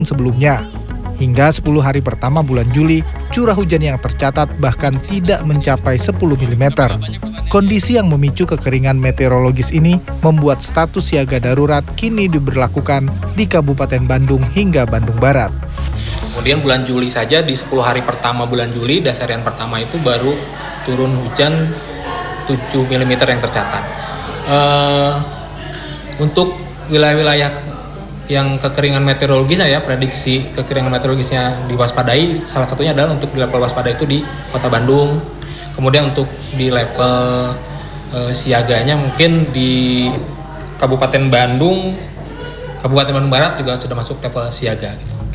sebelumnya. Hingga 10 hari pertama bulan Juli, curah hujan yang tercatat bahkan tidak mencapai 10 mm. Kondisi yang memicu kekeringan meteorologis ini membuat status siaga darurat kini diberlakukan di Kabupaten Bandung hingga Bandung Barat. Kemudian bulan Juli saja, di 10 hari pertama bulan Juli, dasarian pertama itu baru turun hujan 7 mm yang tercatat. Untuk wilayah-wilayah yang kekeringan meteorologisnya ya, prediksi kekeringan meteorologisnya diwaspadai, salah satunya adalah untuk di level waspada itu di Kota Bandung. Kemudian untuk di level siaganya mungkin di Kabupaten Bandung Barat juga sudah masuk level siaga.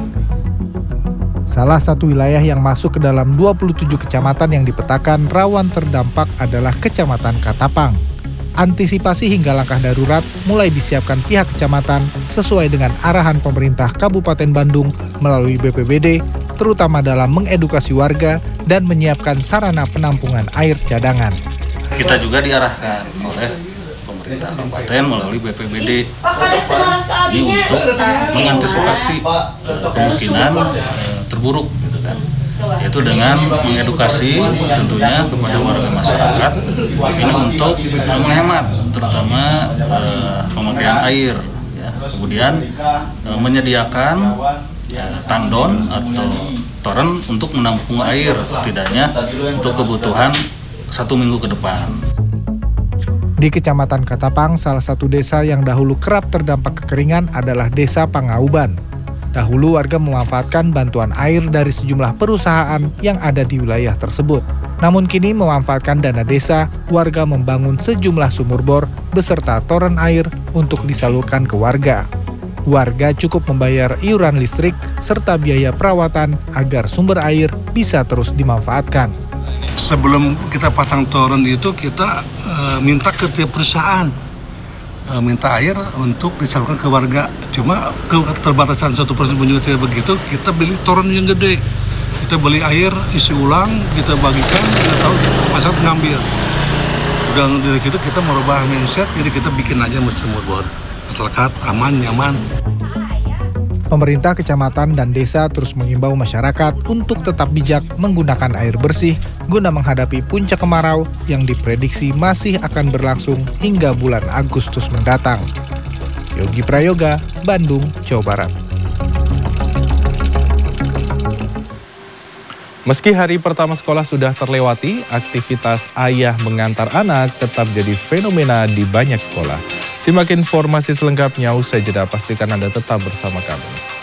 Salah satu wilayah yang masuk ke dalam 27 kecamatan yang dipetakan rawan terdampak adalah Kecamatan Katapang. Antisipasi hingga langkah darurat mulai disiapkan pihak kecamatan sesuai dengan arahan pemerintah Kabupaten Bandung melalui BPBD, terutama dalam mengedukasi warga dan menyiapkan sarana penampungan air cadangan. Kita juga diarahkan oleh pemerintah kabupaten melalui BPBD ini untuk mengantisipasi kemungkinan terburuk, gitu kan. Yaitu dengan mengedukasi tentunya kepada warga masyarakat ini untuk menghemat terutama pemakaian air, ya. Kemudian menyediakan tandon atau toren untuk menampung air setidaknya untuk kebutuhan 1 minggu ke depan. Di Kecamatan Katapang, salah satu desa yang dahulu kerap terdampak kekeringan adalah Desa Pangauban. Dahulu warga memanfaatkan bantuan air dari sejumlah perusahaan yang ada di wilayah tersebut. Namun kini memanfaatkan dana desa, warga membangun sejumlah sumur bor beserta toren air untuk disalurkan ke warga. Warga cukup membayar iuran listrik serta biaya perawatan agar sumber air bisa terus dimanfaatkan. Sebelum kita pasang toren itu kita minta ke tiap perusahaan. Minta air untuk disalurkan ke warga. Cuma keterbatasan 1% pun juga tidak begitu, kita beli toren yang gede. Kita beli air, isi ulang, kita bagikan, kita tahu masyarakat ngambil. Udah dari situ kita merubah mindset, jadi kita bikin aja sumur bor. Masyarakat aman, nyaman. Pemerintah kecamatan dan desa terus mengimbau masyarakat untuk tetap bijak menggunakan air bersih guna menghadapi puncak kemarau yang diprediksi masih akan berlangsung hingga bulan Agustus mendatang. Yogi Prayoga, Bandung, Jawa Barat. Meski hari pertama sekolah sudah terlewati, aktivitas ayah mengantar anak tetap jadi fenomena di banyak sekolah. Simak informasi selengkapnya usai jeda, pastikan Anda tetap bersama kami.